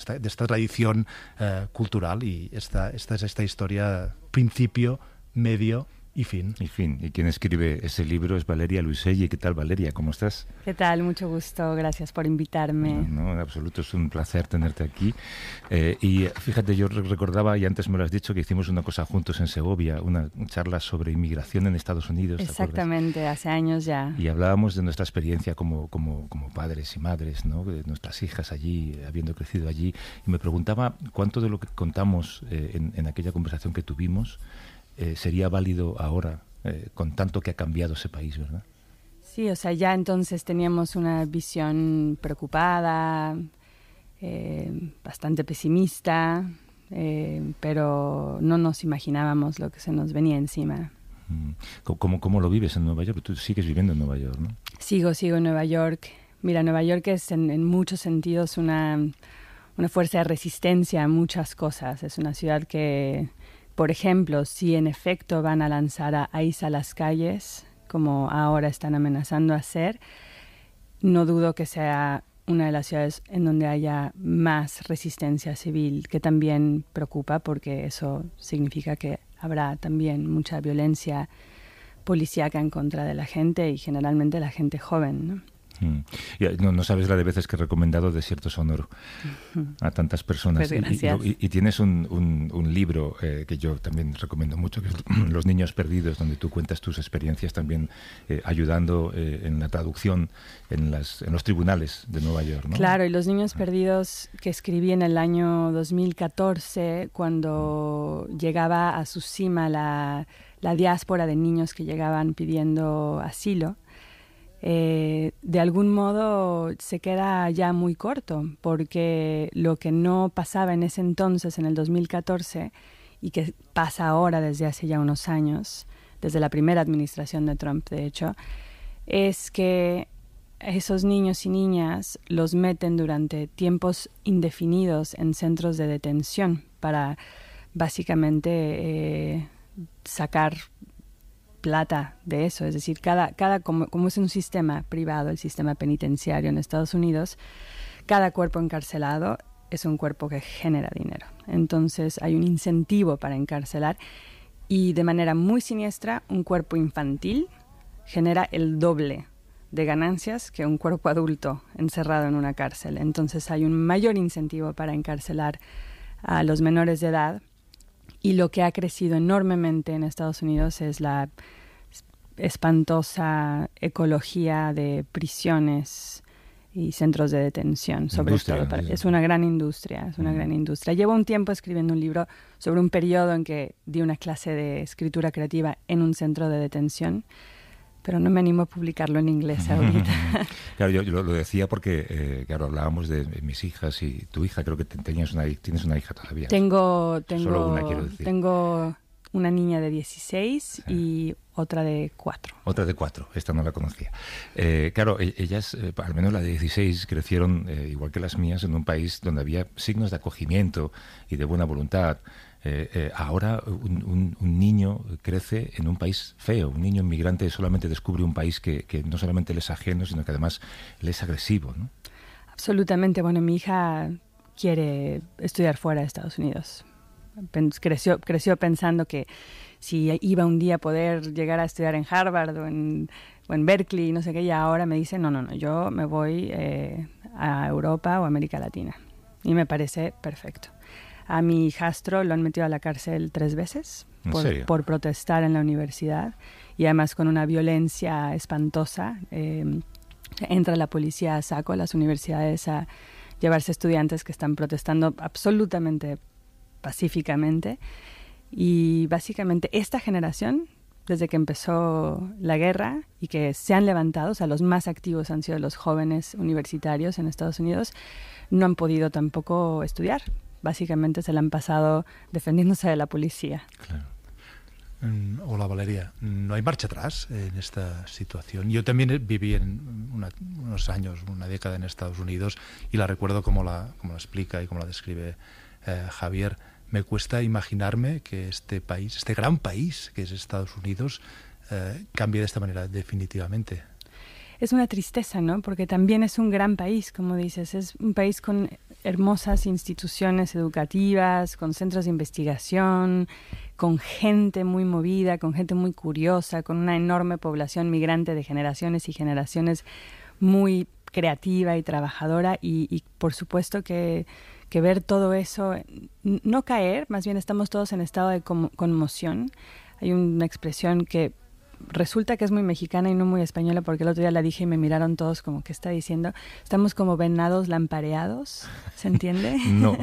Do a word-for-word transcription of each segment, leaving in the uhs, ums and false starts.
esta, de esta tradición eh, cultural, y esta, esta es esta historia principio, medio y fin. Y fin. Y quien escribe ese libro es Valeria Luiselli. ¿Qué tal, Valeria? ¿Cómo estás? ¿Qué tal? Mucho gusto. Gracias por invitarme. No, no, en absoluto. Es un placer tenerte aquí. Eh, y fíjate, yo recordaba, y antes me lo has dicho, que hicimos una cosa juntos en Segovia, una charla sobre inmigración en Estados Unidos. Exactamente, hace años ya. Y hablábamos de nuestra experiencia como, como, como padres y madres, ¿no? De nuestras hijas allí, habiendo crecido allí. Y me preguntaba cuánto de lo que contamos eh, en, en aquella conversación que tuvimos Eh, sería válido ahora, eh, con tanto que ha cambiado ese país, ¿verdad? Sí, o sea, ya entonces teníamos una visión preocupada, eh, bastante pesimista, eh, pero no nos imaginábamos lo que se nos venía encima. ¿Cómo, cómo lo vives en Nueva York? Tú sigues viviendo en Nueva York, ¿no? Sigo, sigo en Nueva York. Mira, Nueva York es en, en muchos sentidos una, una fuerza de resistencia a muchas cosas. Es una ciudad que... Por ejemplo, si en efecto van a lanzar a ICE a las calles, como ahora están amenazando a hacer, no dudo que sea una de las ciudades en donde haya más resistencia civil, que también preocupa porque eso significa que habrá también mucha violencia policíaca en contra de la gente y generalmente la gente joven, ¿no? Mm. No, no sabes la de veces que he recomendado Desierto Sonoro a tantas personas. Pues gracias. Y, y, y tienes un, un, un libro eh, que yo también recomiendo mucho, que es Los Niños Perdidos, donde tú cuentas tus experiencias también eh, ayudando eh, en la traducción en, las, en los tribunales de Nueva York, ¿no? Claro, y Los Niños Perdidos que escribí en el año dos mil catorce, cuando mm. llegaba a su cima la, la diáspora de niños que llegaban pidiendo asilo. Eh, de algún modo se queda ya muy corto, porque lo que no pasaba en ese entonces, en el dos mil catorce, y que pasa ahora desde hace ya unos años, desde la primera administración de Trump, de hecho, es que esos niños y niñas los meten durante tiempos indefinidos en centros de detención para básicamente eh, sacar plata de eso, es decir, cada, cada como, como es un sistema privado, el sistema penitenciario en Estados Unidos, cada cuerpo encarcelado es un cuerpo que genera dinero. Entonces hay un incentivo para encarcelar y de manera muy siniestra un cuerpo infantil genera el doble de ganancias que un cuerpo adulto encerrado en una cárcel. Entonces hay un mayor incentivo para encarcelar a los menores de edad. Y lo que ha crecido enormemente en Estados Unidos es la espantosa ecología de prisiones y centros de detención, sobre industria, todo. Para, es una gran industria, es una mm. gran industria. Llevo un tiempo escribiendo un libro sobre un periodo en que di una clase de escritura creativa en un centro de detención, pero no me animo a publicarlo en inglés ahorita. Claro, yo, yo lo decía porque, eh, claro, hablábamos de mis hijas y tu hija, creo que tenías una, tienes una hija todavía. Tengo, tengo, Solo una, quiero decir. Tengo una niña de dieciséis sí. y otra de cuatro. Otra de cuatro, esta no la conocía. Eh, claro, ellas, eh, al menos la de dieciséis, crecieron, eh, igual que las mías, en un país donde había signos de acogimiento y de buena voluntad. Eh, eh, ahora un, un, un niño crece en un país feo, un niño inmigrante solamente descubre un país que, que no solamente le es ajeno, sino que además le es agresivo, ¿no? Absolutamente. Bueno, mi hija quiere estudiar fuera de Estados Unidos. Creció, creció pensando que si iba un día a poder llegar a estudiar en Harvard o en, o en Berkeley, no sé qué, y ahora me dice, no, no, no, yo me voy eh, a Europa o América Latina. Y me parece perfecto. A mi hijastro lo han metido a la cárcel tres veces por, por protestar en la universidad y además con una violencia espantosa. Eh, entra la policía a saco a las universidades a llevarse estudiantes que están protestando absolutamente pacíficamente. Y básicamente esta generación, desde que empezó la guerra y que se han levantado, o sea, los más activos han sido los jóvenes universitarios en Estados Unidos, no han podido tampoco estudiar. Básicamente se la han pasado defendiéndose de la policía. Claro. Hola Valeria, no hay marcha atrás en esta situación. Yo también viví en una, unos años, una década en Estados Unidos y la recuerdo como la, como la explica y como la describe eh, Javier. Me cuesta imaginarme que este país, este gran país que es Estados Unidos, eh, cambie de esta manera definitivamente. Es una tristeza, ¿no? Porque también es un gran país, como dices, es un país con hermosas instituciones educativas, con centros de investigación, con gente muy movida, con gente muy curiosa, con una enorme población migrante de generaciones y generaciones muy creativa y trabajadora, y, y por supuesto que, que ver todo eso, no caer, más bien estamos todos en estado de conmoción. Hay una expresión que resulta que es muy mexicana y no muy española, porque el otro día la dije y me miraron todos como, ¿qué está diciendo? Estamos como venados lampareados, ¿se entiende? No.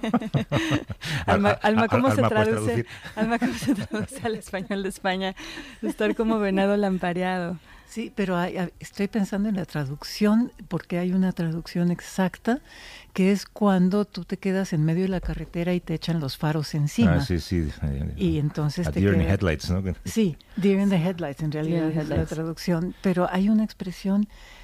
Alma, Alma, ¿cómo, Alma, se Alma, traduce, Alma, ¿cómo se traduce al español de España? Estar como venado lampareado. Sí, pero hay, estoy pensando en la traducción, porque hay una traducción exacta, que es cuando tú te quedas en medio de la carretera y te echan los faros encima. Ah, sí, sí. Y entonces A te deer in queda... the headlights, ¿no? Sí, deer in the headlights, en realidad es la traducción. Pero hay una expresión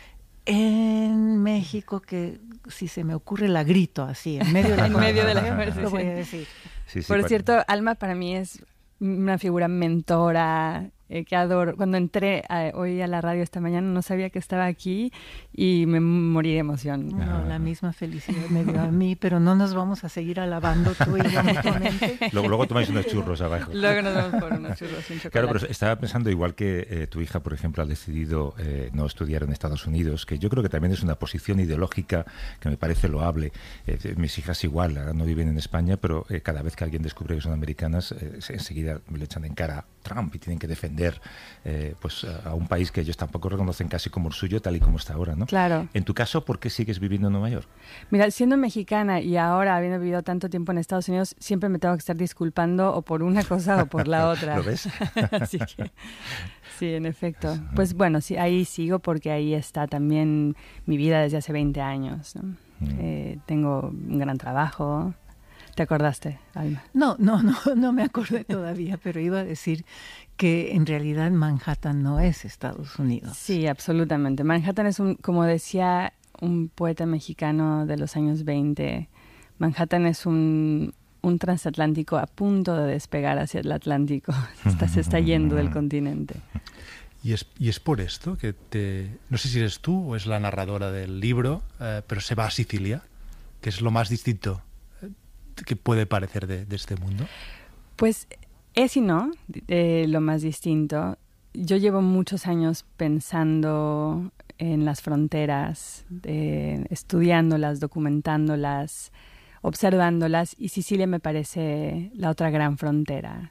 en México que, si se me ocurre, la grito así, en medio de la, en medio de la conversación. Lo voy a decir. Sí, sí, Por para... cierto, Alma para mí es una figura mentora, eh, que adoro. Cuando entré a, hoy a la radio esta mañana no sabía que estaba aquí y me morí de emoción. No, la misma felicidad me dio a mí, pero no nos vamos a seguir alabando tú y yo mutuamente. Luego, luego tomáis unos churros abajo. Luego nos vamos por unos churros sin chocolate. Claro, pero estaba pensando, igual que eh, tu hija, por ejemplo, ha decidido eh, no estudiar en Estados Unidos, que yo creo que también es una posición ideológica que me parece loable. Eh, mis hijas igual, ahora no viven en España, pero eh, cada vez que alguien descubre que son americanas, eh, enseguida me le echan en cara a Trump y tienen que defender eh, pues a un país que ellos tampoco reconocen casi como el suyo, tal y como está ahora, ¿no? Claro. En tu caso, ¿por qué sigues viviendo en Nueva York? Mira, siendo mexicana y ahora habiendo vivido tanto tiempo en Estados Unidos, siempre me tengo que estar disculpando o por una cosa o por la otra. ¿Lo ves? Así que, sí, en efecto. Pues bueno, sí, ahí sigo porque ahí está también mi vida desde hace veinte años, ¿no? Mm. Eh, tengo un gran trabajo. ¿Te acordaste, Alma? No, no, no, no me acordé todavía, pero iba a decir que en realidad Manhattan no es Estados Unidos. Sí, absolutamente. Manhattan es un, como decía un poeta mexicano de los años veinte, Manhattan es un, un transatlántico a punto de despegar hacia el Atlántico. Está, se está yendo del continente. Y es, y es por esto que te... No sé si eres tú o es la narradora del libro, eh, pero se va a Sicilia, que es lo más distinto que puede parecer de, de este mundo. Pues es y no, eh, lo más distinto. Yo llevo muchos años pensando en las fronteras, eh, estudiándolas, documentándolas, observándolas, y Sicilia me parece la otra gran frontera.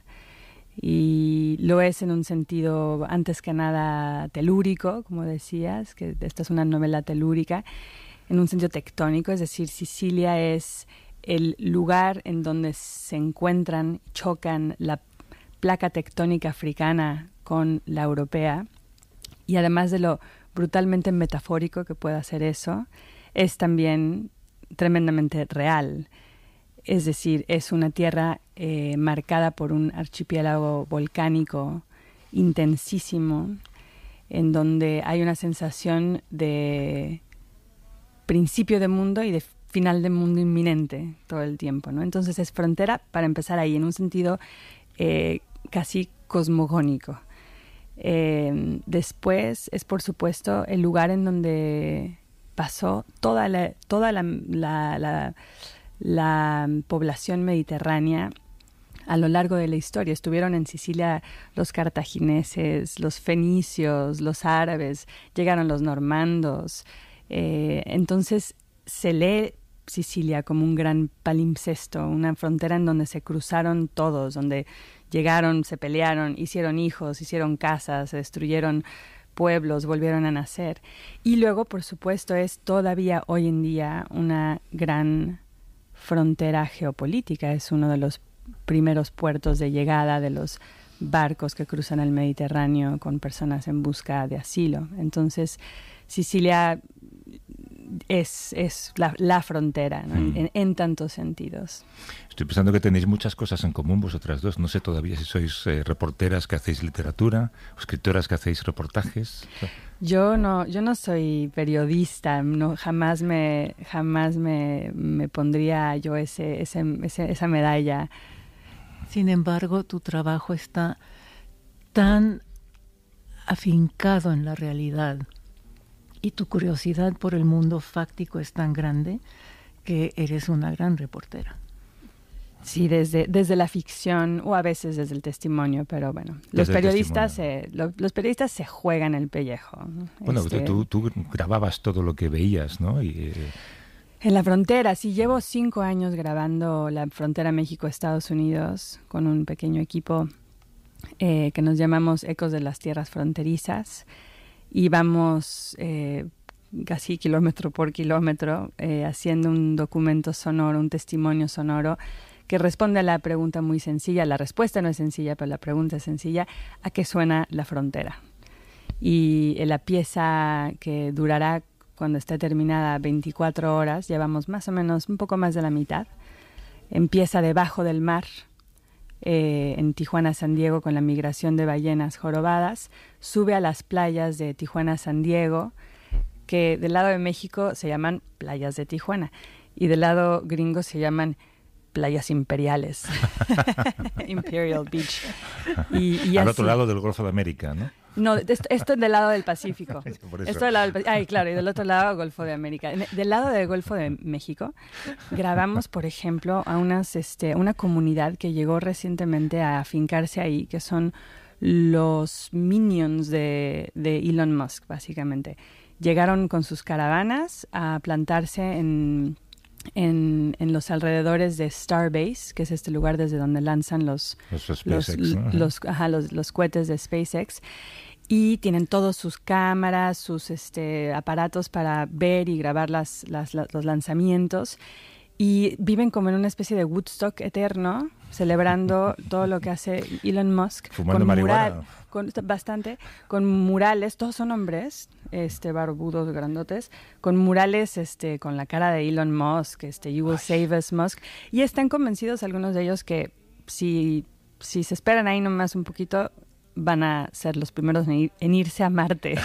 Y lo es en un sentido, antes que nada, telúrico, como decías, que esta es una novela telúrica, en un sentido tectónico, es decir, Sicilia es el lugar en donde se encuentran, chocan la placa tectónica africana con la europea, y además de lo brutalmente metafórico que puede hacer eso, es también tremendamente real. Es decir, es una tierra eh, marcada por un archipiélago volcánico intensísimo, en donde hay una sensación de principio de mundo y de final de mundo inminente todo el tiempo, ¿no? Entonces es frontera, para empezar ahí, en un sentido eh, casi cosmogónico. Eh, después es, por supuesto, el lugar en donde pasó toda la, toda la, la, la, la población mediterránea a lo largo de la historia. Estuvieron en Sicilia los cartagineses, los fenicios, los árabes, llegaron los normandos. Eh, entonces se lee Sicilia como un gran palimpsesto, una frontera en donde se cruzaron todos, donde llegaron, se pelearon, hicieron hijos, hicieron casas, se destruyeron pueblos, volvieron a nacer. Y luego, por supuesto, es todavía hoy en día una gran frontera geopolítica. Es uno de los primeros puertos de llegada de los barcos que cruzan el Mediterráneo con personas en busca de asilo. Entonces, Sicilia es, es la, la frontera, ¿no? mm. en, en tantos sentidos. Estoy pensando que tenéis muchas cosas en común vosotras dos. No sé todavía si sois eh, reporteras que hacéis literatura, o escritoras que hacéis reportajes. Yo no, yo no soy periodista, no, jamás me, jamás me, me pondría yo ese, ese, ese, esa medalla. Sin embargo, tu trabajo está tan afincado en la realidad y tu curiosidad por el mundo fáctico es tan grande que eres una gran reportera. Sí, desde, desde la ficción o a veces desde el testimonio, pero bueno, los periodistas, se, lo, los periodistas se juegan el pellejo. Bueno, este, tú, tú grababas todo lo que veías, ¿no? Y, eh... En la frontera, sí, llevo cinco años grabando la frontera México-Estados Unidos con un pequeño equipo eh, que nos llamamos Ecos de las Tierras Fronterizas, y vamos eh, casi kilómetro por kilómetro eh, haciendo un documento sonoro, un testimonio sonoro que responde a la pregunta muy sencilla. La respuesta no es sencilla, pero la pregunta es sencilla: ¿a qué suena la frontera? Y la pieza, que durará, cuando esté terminada, veinticuatro horas, llevamos más o menos un poco más de la mitad, empieza debajo del mar, eh, en Tijuana, San Diego, con la migración de ballenas jorobadas, sube a las playas de Tijuana, San Diego, que del lado de México se llaman playas de Tijuana, y del lado gringo se llaman playas imperiales. Imperial Beach. Y, y Al así. otro lado del Golfo de América, ¿no? No, esto, esto es del lado del Pacífico. Por eso. Esto del lado del Pacífico. Ay, claro, y del otro lado, Golfo de América. Del lado del Golfo de México, grabamos, por ejemplo, a unas, este, una comunidad que llegó recientemente a afincarse ahí, que son los minions de, de Elon Musk, básicamente. Llegaron con sus caravanas a plantarse en... En, en los alrededores de Starbase, que es este lugar desde donde lanzan los los, los, SpaceX, ¿no? los, ajá, los, los cohetes de SpaceX, y tienen todos sus cámaras, sus este, aparatos para ver y grabar las, las, las, los lanzamientos, y viven como en una especie de Woodstock eterno, celebrando todo lo que hace Elon Musk. Fumando con marihuana. mural, con, bastante, con murales, todos son hombres, este, barbudos, grandotes, con murales este, con la cara de Elon Musk, este, You Will Save Us, Musk, y están convencidos algunos de ellos que si, si se esperan ahí nomás un poquito, van a ser los primeros en, ir, en irse a Marte.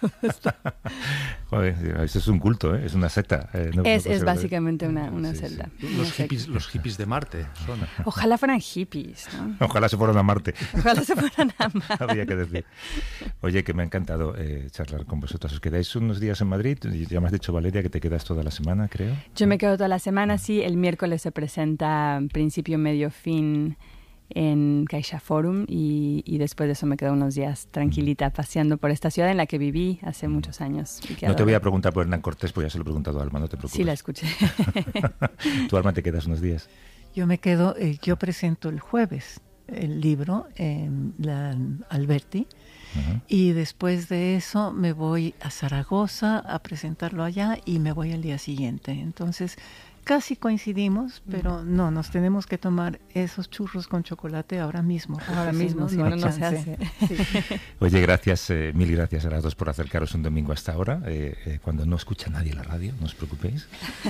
Joder, eso es un culto, ¿eh? Es una secta. Eh, no, es no es básicamente una, una sí, celda. Los, una hippies, secta. los hippies de Marte son. Ojalá fueran hippies, ¿no? Ojalá se fueran a Marte. Ojalá se fueran a Marte. Había que decir. Oye, que me ha encantado eh, charlar con vosotros. ¿Os quedáis unos días en Madrid? Ya me has dicho, Valeria, que te quedas toda la semana, creo. Yo me quedo toda la semana, sí. El miércoles se presenta principio, medio, fin en Caixa Forum, y, y después de eso me quedo unos días tranquilita paseando por esta ciudad en la que viví hace muchos años. Y que no te voy a adoro. preguntar por Hernán Cortés, pues ya se lo he preguntado a Alma, no te preocupes. Sí, la escuché. ¿Tú, Alma, te quedas unos días? Yo me quedo, eh, yo presento el jueves el libro en la Alberti, uh-huh. y después de eso me voy a Zaragoza a presentarlo allá y me voy al día siguiente. Entonces casi coincidimos, pero no, nos tenemos que tomar esos churros con chocolate ahora mismo. Ahora mismo, si no, no se hace. Sí. Oye, gracias, eh, mil gracias a las dos por acercaros un domingo hasta ahora. Eh, eh, cuando no escucha nadie la radio, no os preocupéis.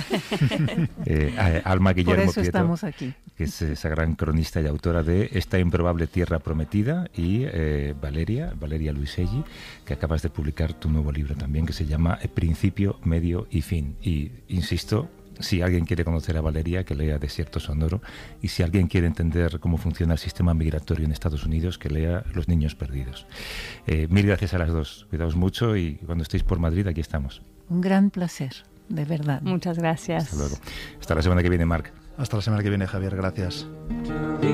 eh, a, Alma Guillermo por eso Prieto, estamos aquí. Que es esa gran cronista y autora de Esta improbable tierra prometida, y eh, Valeria, Valeria Luiselli, que acabas de publicar tu nuevo libro también, que se llama Principio, Medio y Fin. Y, insisto, si alguien quiere conocer a Valeria, que lea Desierto Sonoro, y si alguien quiere entender cómo funciona el sistema migratorio en Estados Unidos, que lea Los Niños Perdidos. Eh, mil gracias a las dos. Cuidaos mucho, y cuando estéis por Madrid, aquí estamos. Un gran placer, de verdad. Muchas gracias. Hasta luego. Hasta la semana que viene, Marc. Hasta la semana que viene, Javier. Gracias.